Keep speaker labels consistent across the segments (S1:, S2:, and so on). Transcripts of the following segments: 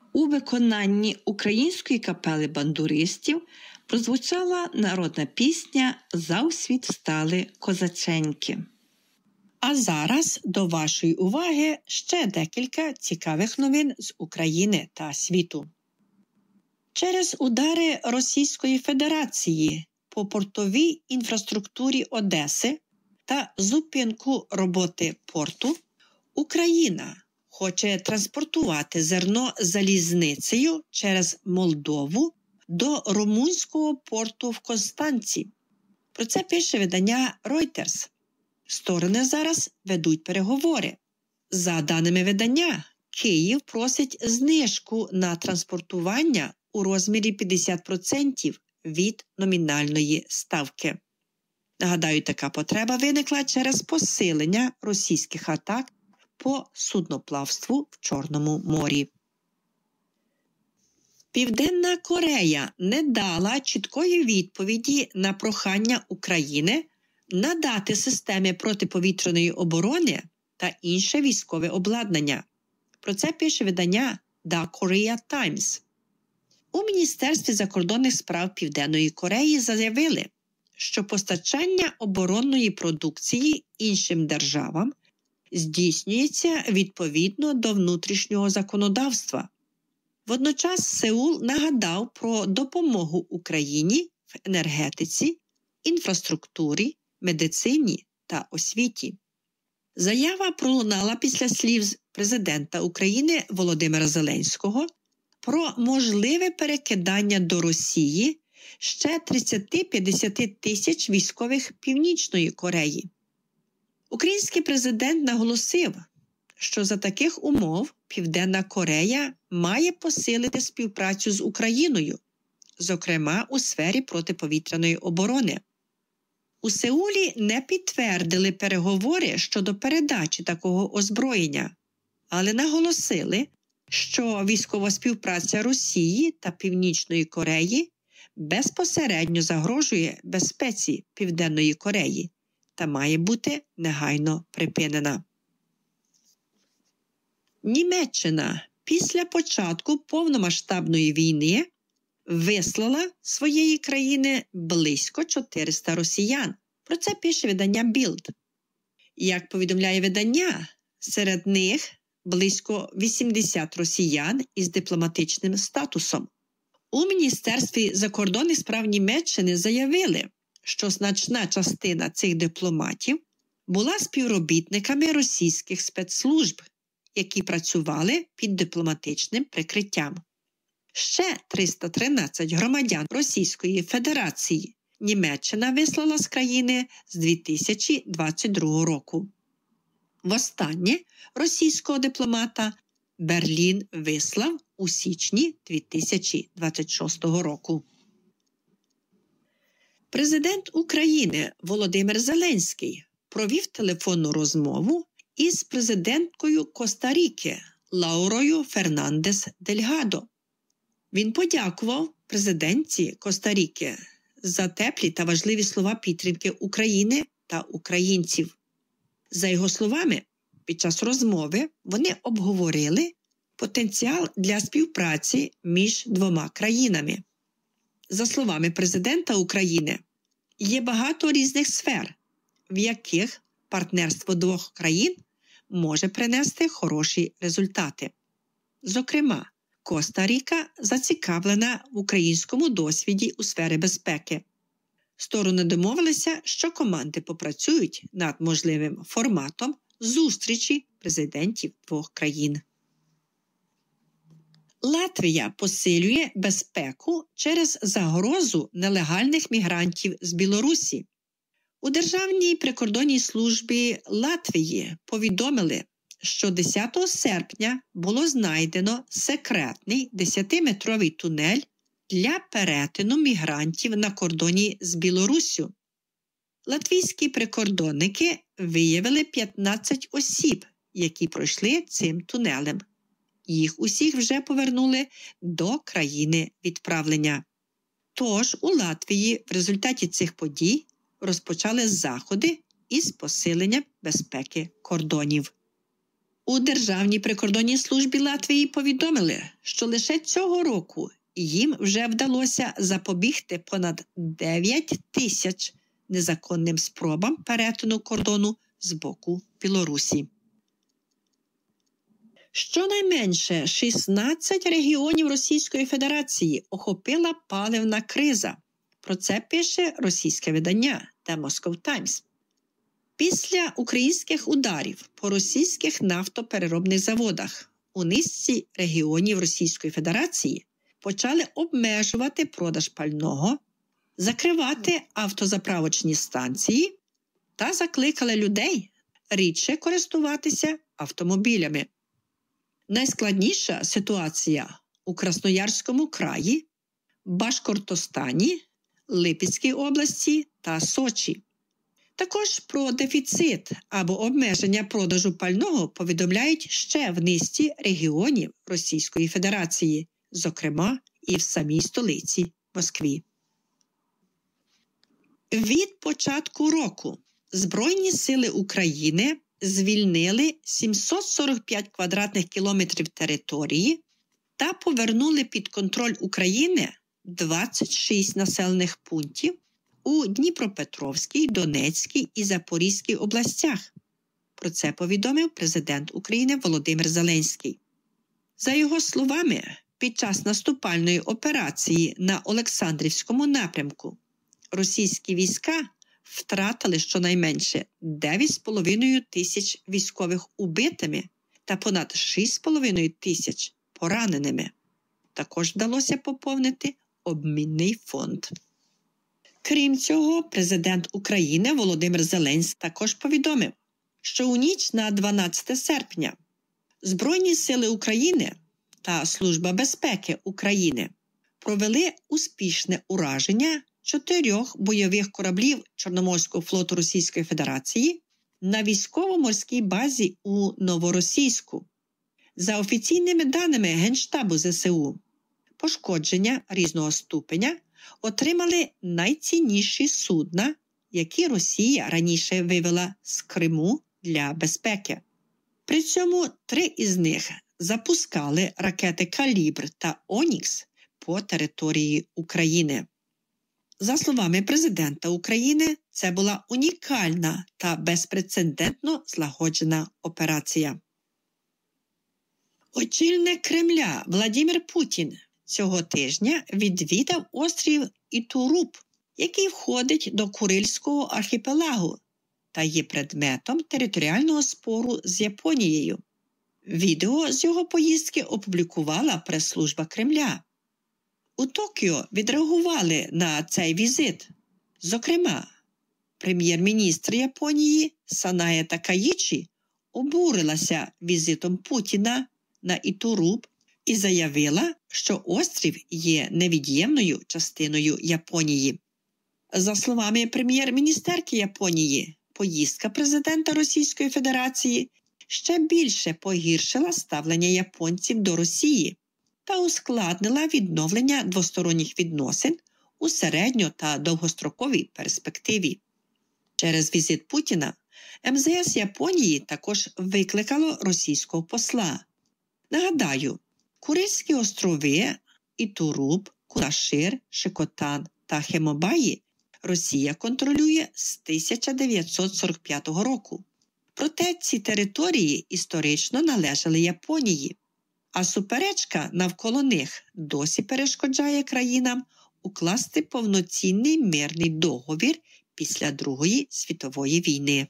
S1: У виконанні української капели бандуристів прозвучала народна пісня «Завсвіт встали козаченьки». А зараз до вашої уваги ще декілька цікавих новин з України та світу. Через удари Російської Федерації по портовій інфраструктурі Одеси та зупинку роботи порту, Україна хоче транспортувати зерно залізницею через Молдову до румунського порту в Констанці. Про це пише видання Reuters. Сторони зараз ведуть переговори. За даними видання, Київ просить знижку на транспортування у розмірі 50% від номінальної ставки. Нагадаю, така потреба виникла через посилення російських атак по судноплавству в Чорному морі. Південна Корея не дала чіткої відповіді на прохання України надати системи протиповітряної оборони та інше військове обладнання. Про це пише видання The Korea Times. У Міністерстві закордонних справ Південної Кореї заявили, що постачання оборонної продукції іншим державам здійснюється відповідно до внутрішнього законодавства. Водночас Сеул нагадав про допомогу Україні в енергетиці, інфраструктурі, медицині та освіті. Заява пролунала після слів президента України Володимира Зеленського про можливе перекидання до Росії ще 30-50 тисяч військових Північної Кореї. Український президент наголосив, що за таких умов Південна Корея має посилити співпрацю з Україною, зокрема у сфері протиповітряної оборони. У Сеулі не підтвердили переговори щодо передачі такого озброєння, але наголосили, що військова співпраця Росії та Північної Кореї безпосередньо загрожує безпеці Південної Кореї та має бути негайно припинена. Німеччина після початку повномасштабної війни вислала з своєї країни близько 400 росіян. Про це пише видання Bild. Як повідомляє видання, серед них близько 80 росіян із дипломатичним статусом. У Міністерстві закордонних справ Німеччини заявили, що значна частина цих дипломатів була співробітниками російських спецслужб, які працювали під дипломатичним прикриттям. Ще 313 громадян Російської Федерації Німеччина вислала з країни з 2022 року. Востаннє російського дипломата Берлін вислав у січні 2026 року. Президент України Володимир Зеленський провів телефонну розмову із президенткою Коста-Ріки Лаурою Фернандес Дельгадо. Він подякував президентці Коста-Ріки за теплі та важливі слова підтримки України та українців. За його словами, під час розмови вони обговорили потенціал для співпраці між двома країнами. За словами президента України, є багато різних сфер, в яких партнерство двох країн може принести хороші результати. Зокрема, Коста-Ріка зацікавлена в українському досвіді у сфері безпеки. Сторони домовилися, що команди попрацюють над можливим форматом зустрічі президентів двох країн. Латвія посилює безпеку через загрозу нелегальних мігрантів з Білорусі. У Державній прикордонній службі Латвії повідомили, що 10 серпня було знайдено секретний 10-метровий тунель для перетину мігрантів на кордоні з Білоруссю. Латвійські прикордонники виявили 15 осіб, які пройшли цим тунелем. Їх усіх вже повернули до країни відправлення. Тож у Латвії в результаті цих подій розпочали заходи із посилення безпеки кордонів. У Державній прикордонній службі Латвії повідомили, що лише цього року їм вже вдалося запобігти понад 9 тисяч незаконним спробам перетину кордону з боку Білорусі. Щонайменше 16 регіонів Російської Федерації охопила паливна криза. Про це пише російське видання The Moscow Times. Після українських ударів по російських нафтопереробних заводах у низці регіонів Російської Федерації почали обмежувати продаж пального, закривати автозаправочні станції та закликали людей рідше користуватися автомобілями. Найскладніша ситуація у Красноярському краї, Башкортостані, Липецькій області та Сочі. Також про дефіцит або обмеження продажу пального повідомляють ще в низці регіонів Російської Федерації, зокрема і в самій столиці Москві. Від початку року Збройні сили України звільнили 745 квадратних кілометрів території та повернули під контроль України 26 населених пунктів у Дніпропетровській, Донецькій і Запорізькій областях. Про це повідомив президент України Володимир Зеленський. За його словами, під час наступальної операції на Олександрівському напрямку російські війська втратили щонайменше 9,5 тисяч військових убитими та понад 6,5 тисяч пораненими. Також вдалося поповнити обмінний фонд. Крім цього, президент України Володимир Зеленський також повідомив, що у ніч на 12 серпня Збройні сили України та Служба безпеки України провели успішне ураження 4 бойових кораблів Чорноморського флоту Російської Федерації на військово-морській базі у Новоросійську. За офіційними даними Генштабу ЗСУ, пошкодження різного ступеня отримали найцінніші судна, які Росія раніше вивела з Криму для безпеки. При цьому 3 із них запускали ракети «Калібр» та «Онікс» по території України. За словами президента України, це була унікальна та безпрецедентно злагоджена операція. Очільник Кремля Владимир Путін цього тижня відвідав острів Ітуруб, який входить до Курильського архіпелагу та є предметом територіального спору з Японією. Відео з його поїздки опублікувала прес-служба Кремля. У Токіо відреагували на цей візит. Зокрема, прем'єр-міністр Японії Санае Такаїчі обурилася візитом Путіна на Ітуруб і заявила, що острів є невід'ємною частиною Японії. За словами прем'єр-міністерки Японії, поїздка президента Російської Федерації ще більше погіршила ставлення японців до Росії та ускладнила відновлення двосторонніх відносин у середньо- та довгостроковій перспективі. Через візит Путіна МЗС Японії також викликало російського посла. Нагадаю, Курильські острови Ітуруб, Курашир, Шикотан та Хемобаї Росія контролює з 1945 року. Проте ці території історично належали Японії, а суперечка навколо них досі перешкоджає країнам укласти повноцінний мирний договір після Другої світової війни.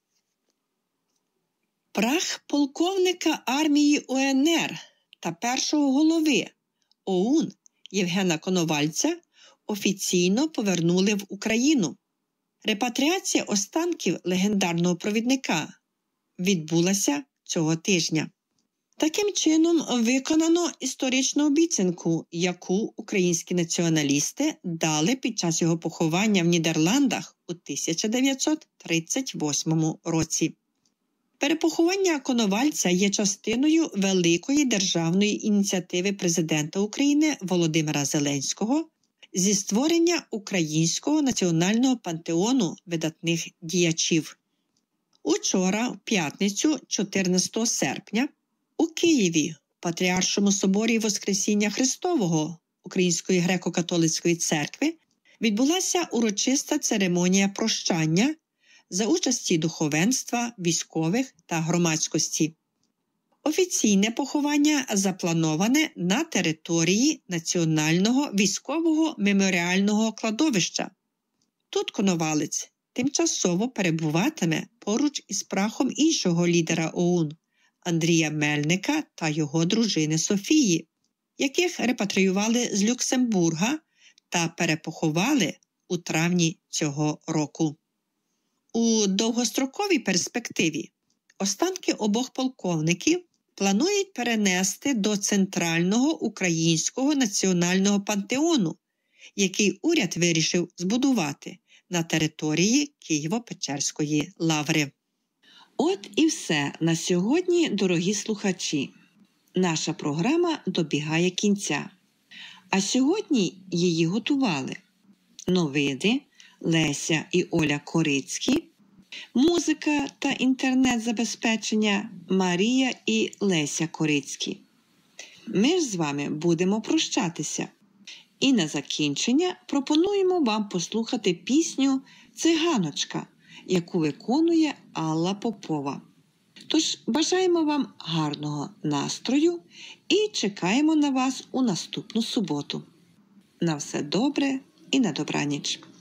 S1: Прах полковника армії УНР та першого голови ОУН Євгена Коновальця офіційно повернули в Україну. Репатріація останків легендарного провідника відбулася цього тижня. Таким чином виконано історичну обіцянку, яку українські націоналісти дали під час його поховання в Нідерландах у 1938 році. Перепоховання Коновальця є частиною великої державної ініціативи президента України Володимира Зеленського зі створення Українського національного пантеону видатних діячів. Учора, в п'ятницю, 14 серпня, у Києві, в Патріаршому соборі Воскресіння Христового Української греко-католицької церкви, відбулася урочиста церемонія прощання за участі духовенства, військових та громадськості. Офіційне поховання заплановане на території Національного військового меморіального кладовища. Тут Коновалець тимчасово перебуватиме поруч із прахом іншого лідера ОУН Андрія Мельника та його дружини Софії, яких репатріювали з Люксембурга та перепоховали у травні цього року. У довгостроковій перспективі останки обох полковників планують перенести до Центрального Українського національного пантеону, який уряд вирішив збудувати на території Києво-Печерської лаври.
S2: От і все на сьогодні, дорогі слухачі. Наша програма добігає кінця. А сьогодні її готували новини Леся і Оля Корицькі, музика та інтернет-забезпечення Марія і Леся Корицькі. Ми ж з вами будемо прощатися. І на закінчення пропонуємо вам послухати пісню «Циганочка», яку виконує Алла Попова. Тож бажаємо вам гарного настрою і чекаємо на вас у наступну суботу. На все добре і на добраніч.